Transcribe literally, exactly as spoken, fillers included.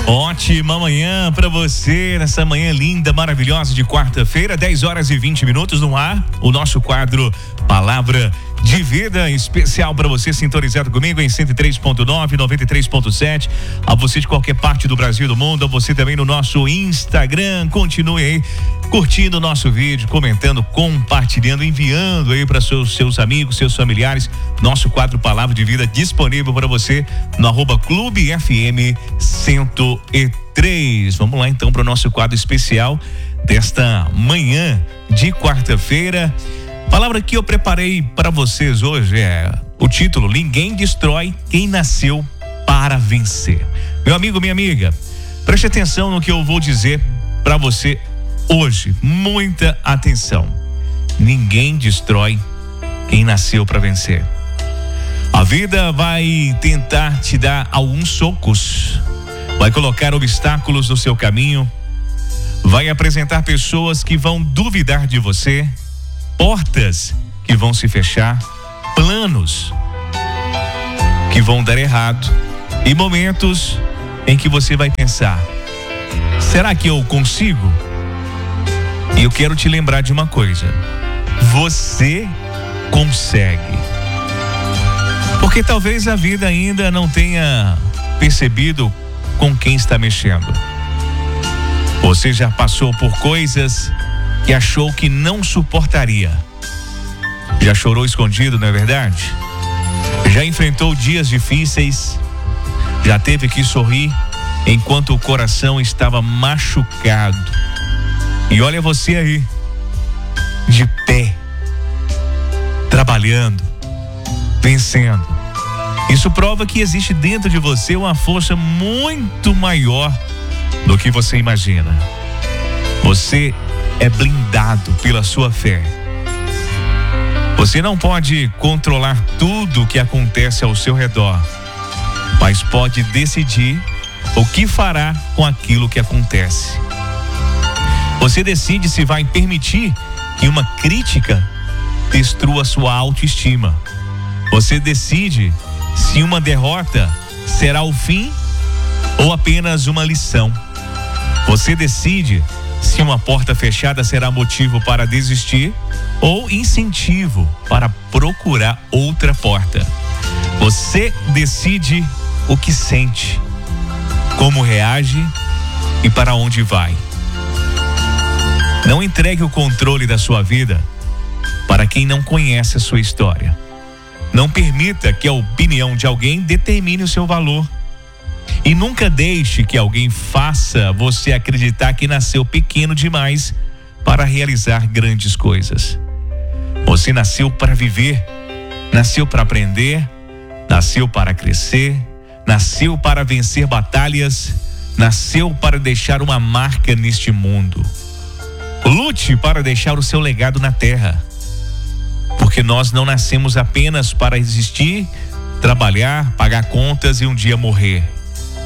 Ótima manhã para você, nessa manhã linda, maravilhosa de quarta-feira, dez horas e vinte minutos no ar, o nosso quadro Palavra de Vida, especial para você sintonizado comigo em cento e três ponto nove, noventa e três ponto sete, a você de qualquer parte do Brasil e do mundo, a você também no nosso Instagram, continue aí curtindo o nosso vídeo, comentando, compartilhando, enviando aí para seus, seus amigos, seus familiares, nosso quadro Palavra de Vida disponível para você no arroba Clube F M cento e três. Vamos lá então para o nosso quadro especial desta manhã de quarta-feira. A palavra que eu preparei para vocês hoje é o título: Ninguém destrói quem nasceu para vencer. Meu amigo, minha amiga, preste atenção no que eu vou dizer para você hoje. Muita atenção. Ninguém destrói quem nasceu para vencer. A vida vai tentar te dar alguns socos, vai colocar obstáculos no seu caminho, vai apresentar pessoas que vão duvidar de você, portas que vão se fechar, planos que vão dar errado e momentos em que você vai pensar: será que eu consigo? E eu quero te lembrar de uma coisa: você consegue. Porque talvez a vida ainda não tenha percebido com quem está mexendo. Você já passou por coisas que achou que não suportaria. Já chorou escondido, não é verdade? Já enfrentou dias difíceis, já teve que sorrir enquanto o coração estava machucado. E olha você aí, de pé, trabalhando, vencendo. Isso prova que existe dentro de você uma força muito maior do que você imagina. Você é blindado pela sua fé. Você não pode controlar tudo o que acontece ao seu redor, mas pode decidir o que fará com aquilo que acontece. Você decide se vai permitir que uma crítica destrua sua autoestima. Você decide se uma derrota será o fim ou apenas uma lição. Você decide se uma porta fechada será motivo para desistir ou incentivo para procurar outra porta. Você decide o que sente, como reage e para onde vai. Não entregue o controle da sua vida para quem não conhece a sua história. Não permita que a opinião de alguém determine o seu valor. E nunca deixe que alguém faça você acreditar que nasceu pequeno demais para realizar grandes coisas. Você nasceu para viver, nasceu para aprender, nasceu para crescer, nasceu para vencer batalhas, nasceu para deixar uma marca neste mundo. Lute para deixar o seu legado na terra, porque nós não nascemos apenas para existir, trabalhar, pagar contas e um dia morrer.